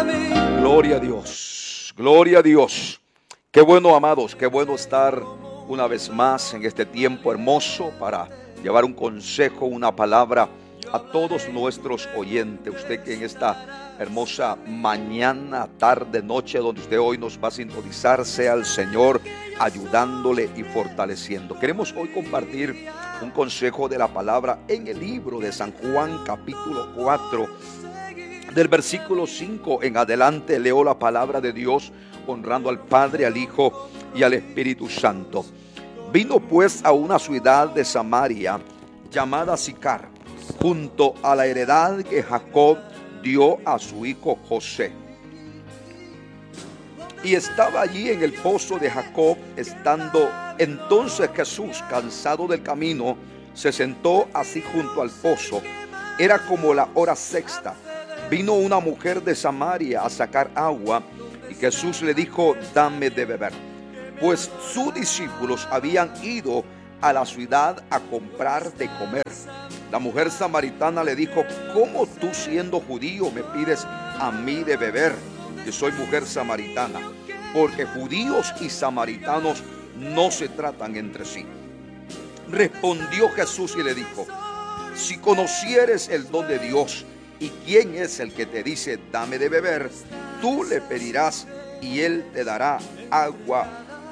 Gloria a Dios, gloria a Dios. Qué bueno, amados, qué bueno estar una vez más en este tiempo hermoso para llevar un consejo, una palabra a todos nuestros oyentes. Usted que en esta hermosa mañana, tarde, noche, donde usted hoy nos va a sintonizar, sea el Señor ayudándole y fortaleciendo. Queremos hoy compartir un consejo de la palabra en el libro de San Juan, capítulo 4. Del versículo 5 en adelante leo la palabra de Dios, honrando al Padre, al Hijo y al Espíritu Santo. Vino pues a una ciudad de Samaria llamada Sicar, junto a la heredad que Jacob dio a su hijo José. Y estaba allí en el pozo de Jacob. Estando entonces Jesús cansado del camino, se sentó así junto al pozo. Era como la hora sexta. Vino una mujer de Samaria a sacar agua, y Jesús le dijo: dame de beber. Pues sus discípulos habían ido a la ciudad a comprar de comer. La mujer samaritana le dijo: ¿cómo tú, siendo judío, me pides a mí de beber, que soy mujer samaritana? Porque judíos y samaritanos no se tratan entre sí. Respondió Jesús y le dijo: si conocieres el don de Dios, y quién es el que te dice dame de beber, tú le pedirás y él te dará agua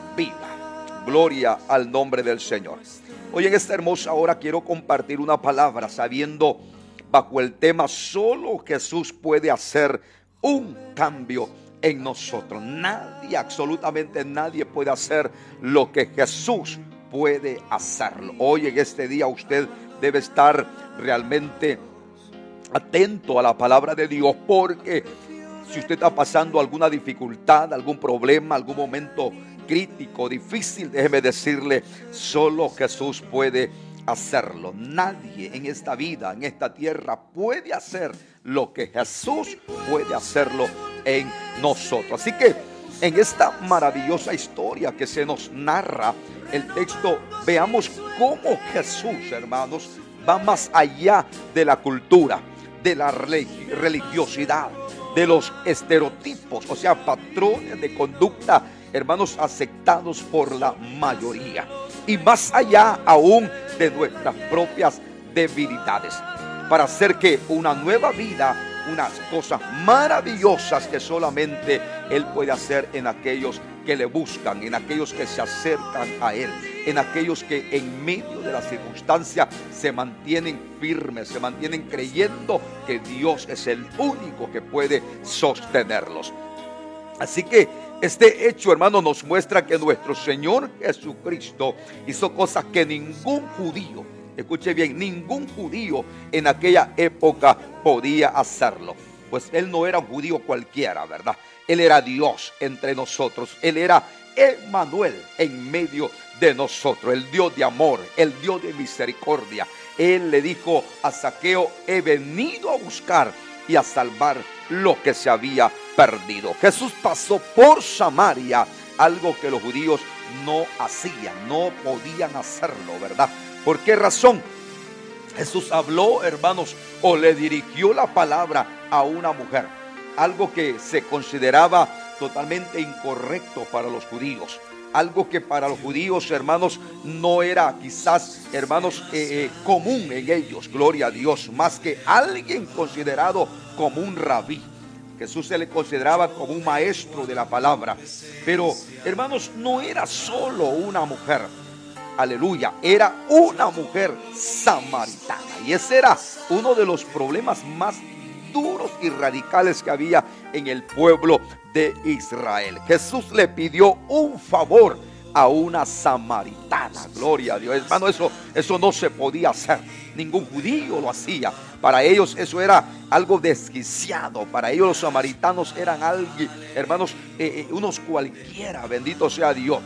viva. Gloria al nombre del Señor. Hoy en esta hermosa hora quiero compartir una palabra, sabiendo bajo el tema: solo Jesús puede hacer un cambio en nosotros. Nadie, absolutamente nadie puede hacer lo que Jesús puede hacerlo. Hoy en este día usted debe estar realmente atento a la palabra de Dios, porque si usted está pasando alguna dificultad, algún problema, algún momento crítico, difícil, déjeme decirle, solo Jesús puede hacerlo. Nadie en esta vida, en esta tierra, puede hacer lo que Jesús puede hacerlo en nosotros. Así que en esta maravillosa historia que se nos narra el texto, veamos cómo Jesús, hermanos, va más allá de la cultura, de la religiosidad, de los estereotipos, o sea, patrones de conducta, hermanos, aceptados por la mayoría, y más allá aún de nuestras propias debilidades, para hacer que una nueva vida, unas cosas maravillosas que solamente Él puede hacer en aquellos que le buscan, en aquellos que se acercan a Él, en aquellos que en medio de la circunstancia se mantienen firmes, se mantienen creyendo que Dios es el único que puede sostenerlos. Así que este hecho, hermano, nos muestra que nuestro Señor Jesucristo hizo cosas que ningún judío, escuche bien, ningún judío en aquella época podía hacerlo. Pues Él no era un judío cualquiera, ¿verdad? Él era Dios entre nosotros. Él era Emmanuel en medio de nosotros, el Dios de amor, el Dios de misericordia. Él le dijo a Zaqueo: he venido a buscar y a salvar lo que se había perdido. Jesús pasó por Samaria, algo que los judíos no hacían, no podían hacerlo, ¿verdad? ¿Por qué razón? Jesús habló, hermanos, o le dirigió la palabra a una mujer, algo que se consideraba totalmente incorrecto para los judíos, algo que para los judíos, hermanos, no era quizás, hermanos, común en ellos, gloria a Dios, más que alguien considerado como un rabí. Jesús se le consideraba como un maestro de la palabra, pero, hermanos, no era solo una mujer. Aleluya, era una mujer samaritana, y ese era uno de los problemas más duros y radicales que había en el pueblo de Israel. Jesús le pidió un favor a una samaritana, gloria a Dios, hermano. Eso no se podía hacer, ningún judío lo hacía. Para ellos eso era algo desquiciado. Para ellos los samaritanos eran alguien, hermanos, unos cualquiera, bendito sea Dios.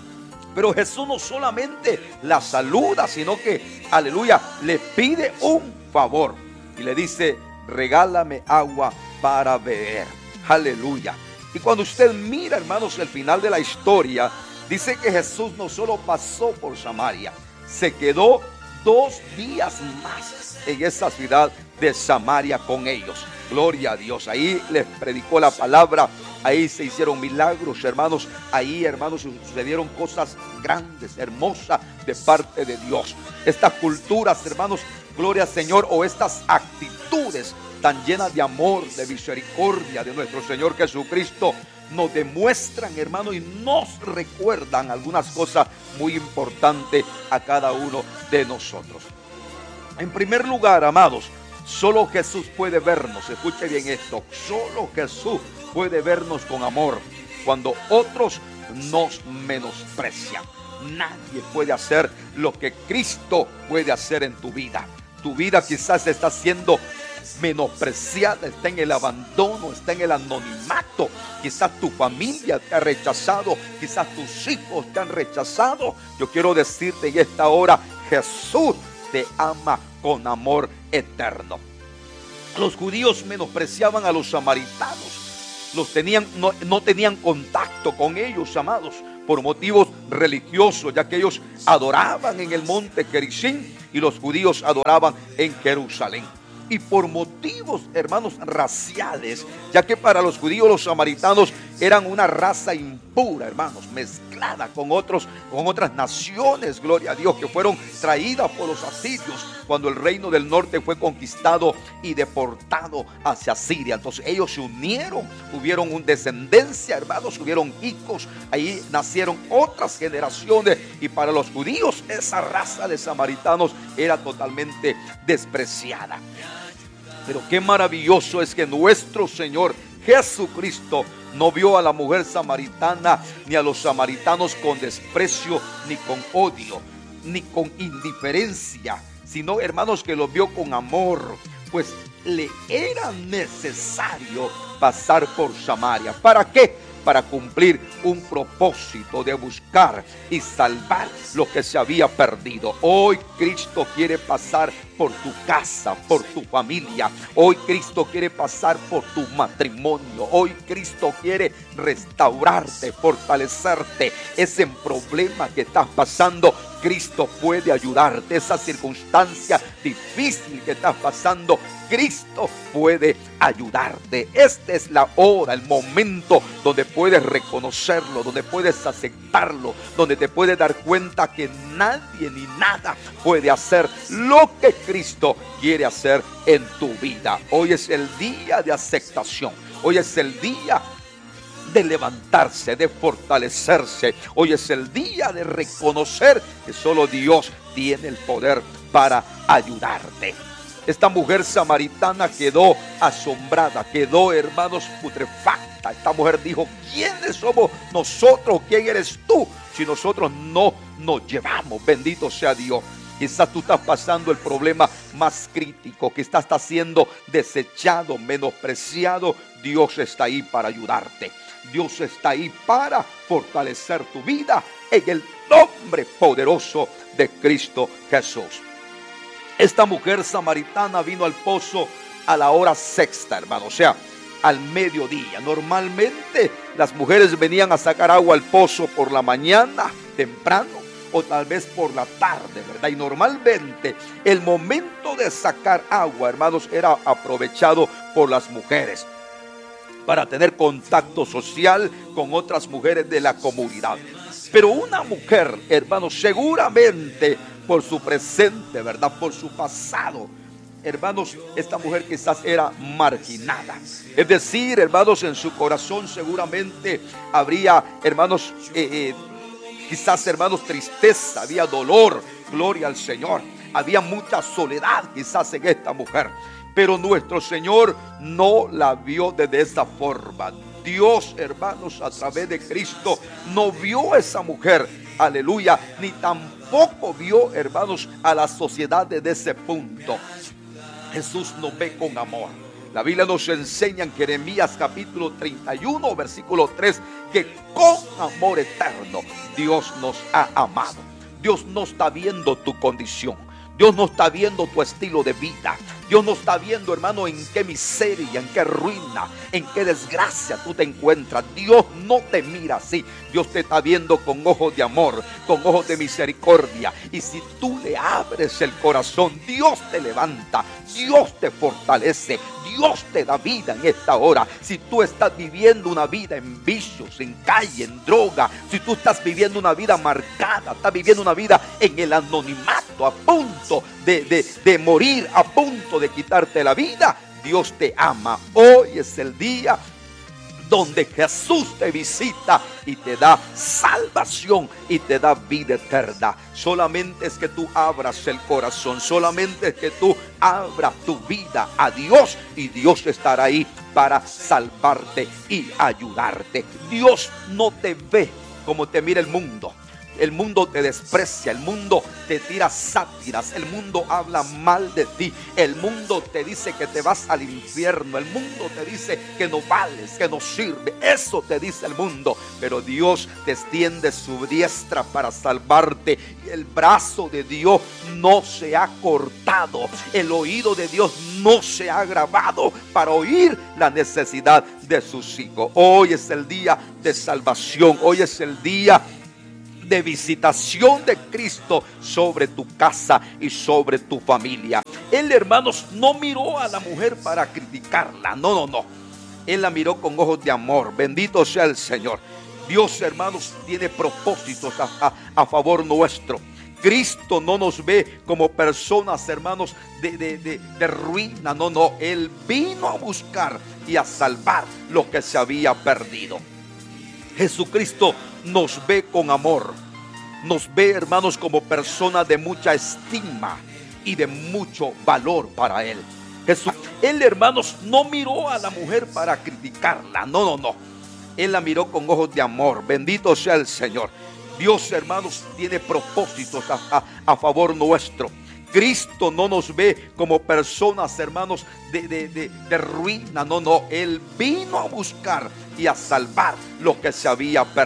Pero Jesús no solamente la saluda, sino que, aleluya, le pide un favor y le dice: regálame agua para beber. Aleluya. Y cuando usted mira, hermanos, el final de la historia, dice que Jesús no solo pasó por Samaria, se quedó 2 días más en esa ciudad de Samaria con ellos. Gloria a Dios. Ahí les predicó la palabra. Ahí se hicieron milagros, hermanos. Ahí, hermanos, sucedieron cosas grandes, hermosas de parte de Dios. Estas culturas, hermanos, gloria al Señor, o estas actitudes tan llenas de amor, de misericordia de nuestro Señor Jesucristo, nos demuestran, hermano, y nos recuerdan algunas cosas muy importantes a cada uno de nosotros. En primer lugar, amados, solo Jesús puede vernos. Escuche bien esto: solo Jesús puede vernos con amor cuando otros nos menosprecian. Nadie puede hacer lo que Cristo puede hacer en tu vida. Tu vida quizás está siendo menospreciada, está en el abandono, está en el anonimato. Quizás tu familia te ha rechazado, quizás tus hijos te han rechazado. Yo quiero decirte en esta hora: Jesús te ama con amor eterno. Los judíos menospreciaban a los samaritanos. No tenían contacto con ellos, amados, por motivos religiosos, ya que ellos adoraban en el monte Gerizim y los judíos adoraban en Jerusalén. Y por motivos, hermanos, raciales, ya que para los judíos los samaritanos eran una raza impura, hermanos, mezclada con otras naciones, gloria a Dios, que fueron traídas por los asirios cuando el reino del norte fue conquistado y deportado hacia Siria. Entonces ellos se unieron, hubieron una descendencia, hermanos, hubieron hijos, ahí nacieron otras generaciones, y para los judíos esa raza de samaritanos era totalmente despreciada. Pero qué maravilloso es que nuestro Señor Jesucristo no vio a la mujer samaritana ni a los samaritanos con desprecio, ni con odio, ni con indiferencia, sino, hermanos, que los vio con amor, pues le era necesario pasar por Samaria. ¿Para qué? Para cumplir un propósito de buscar y salvar lo que se había perdido. Hoy Cristo quiere pasar por tu casa, por tu familia. Hoy Cristo quiere pasar por tu matrimonio. Hoy Cristo quiere restaurarte, fortalecerte. Ese problema que estás pasando, Cristo puede ayudarte. Esa circunstancia difícil que estás pasando, Cristo puede ayudarte. Esta es la hora, el momento donde puedes reconocerlo, donde puedes aceptarlo, donde te puedes dar cuenta que nadie ni nada puede hacer lo que Cristo quiere hacer en tu vida. Hoy es el día de aceptación. Hoy es el día de levantarse, de fortalecerse. Hoy es el día de reconocer que solo Dios tiene el poder para ayudarte. Esta mujer samaritana quedó asombrada, quedó, hermanos, putrefacta. Esta mujer dijo: ¿quiénes somos nosotros? ¿Quién eres tú? Si nosotros no nos llevamos. Bendito sea Dios. Quizás tú estás pasando el problema más crítico, quizás estás siendo desechado, menospreciado. Dios está ahí para ayudarte. Dios está ahí para fortalecer tu vida en el nombre poderoso de Cristo Jesús. Esta mujer samaritana vino al pozo a la hora sexta, hermano, o sea, al mediodía. Normalmente las mujeres venían a sacar agua al pozo por la mañana, temprano, o tal vez por la tarde, ¿verdad? Y normalmente el momento de sacar agua, hermanos, era aprovechado por las mujeres para tener contacto social con otras mujeres de la comunidad. Pero una mujer, hermanos, seguramente por su presente, ¿verdad?, por su pasado, hermanos, esta mujer quizás era marginada. Es decir, hermanos, en su corazón seguramente habría, hermanos, quizás, hermanos, tristeza, había dolor, gloria al Señor. Había mucha soledad quizás en esta mujer. Pero nuestro Señor no la vio de esa forma. Dios, hermanos, a través de Cristo, no vio a esa mujer, aleluya, ni tampoco vio, hermanos, a la sociedad desde ese punto. Jesús nos ve con amor. La Biblia nos enseña en Jeremías capítulo 31, versículo 3, que con amor eterno Dios nos ha amado. Dios no está viendo tu condición. Dios no está viendo tu estilo de vida. Dios no está viendo, hermano, en qué miseria, en qué ruina, en qué desgracia tú te encuentras. Dios no te mira así. Dios te está viendo con ojos de amor, con ojos de misericordia. Y si tú le abres el corazón, Dios te levanta, Dios te fortalece, Dios te da vida en esta hora. Si tú estás viviendo una vida en vicios, en calle, en droga, si tú estás viviendo una vida marcada, estás viviendo una vida en el anonimato, a punto de morir, a punto de quitarte la vida, Dios te ama. Hoy es el día donde Jesús te visita y te da salvación y te da vida eterna. Solamente es que tú abras el corazón, solamente es que tú abras tu vida a Dios y Dios estará ahí para salvarte y ayudarte. Dios no te ve como te mira el mundo. El mundo te desprecia, el mundo te tira sátiras, el mundo habla mal de ti, el mundo te dice que te vas al infierno, el mundo te dice que no vales, que no sirve. Eso te dice el mundo, pero Dios te extiende su diestra para salvarte. El brazo de Dios no se ha cortado, el oído de Dios no se ha agravado para oír la necesidad de sus hijos. Hoy es el día de salvación, hoy es el día de visitación de Cristo sobre tu casa y sobre tu familia. Él, hermanos, no miró a la mujer para criticarla, no. Él la miró con ojos de amor. Bendito sea el Señor. Dios, hermanos, tiene propósitos a favor nuestro. Cristo no nos ve como personas, hermanos, de ruina, no. Él vino a buscar y a salvar lo que se había perdido. Jesucristo nos ve con amor, nos ve, hermanos, como personas de mucha estima y de mucho valor para Él. Él, hermanos, no miró a la mujer para criticarla, no. Él la miró con ojos de amor. Bendito sea el Señor. Dios, hermanos, tiene propósitos a favor nuestro. Cristo no nos ve como personas, hermanos, de ruina, no. Él vino a buscar y a salvar lo que se había perdido.